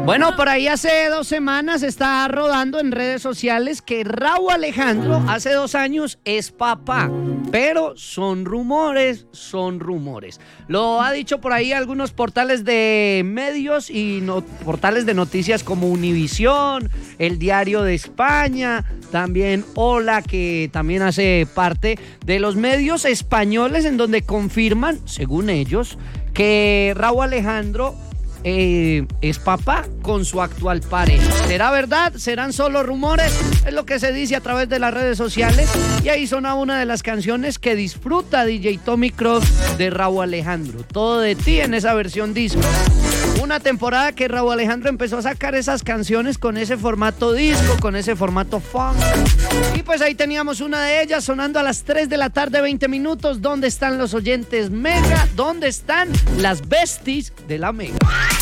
Bueno, por ahí hace 2 semanas está rodando en redes sociales que Rauw Alejandro hace 2 años es papá, pero son rumores. Lo ha dicho por ahí algunos portales de medios y portales de noticias como Univisión, El Diario de España, también Hola, que también hace parte de los medios españoles en donde confirman, según ellos, que Rauw Alejandro es papá con su actual pareja. ¿Será verdad? ¿Serán solo rumores? Es lo que se dice a través de las redes sociales. Y ahí sonaba una de las canciones que disfruta DJ Tommy Cross de Rauw Alejandro. Todo de ti, en esa versión disco. Una temporada que Rauw Alejandro empezó a sacar esas canciones con ese formato disco, con ese formato funk. Y pues ahí teníamos una de ellas sonando a las 3 de la tarde, 20 minutos. ¿Dónde están los oyentes Mega? ¿Dónde están las besties de la Mega?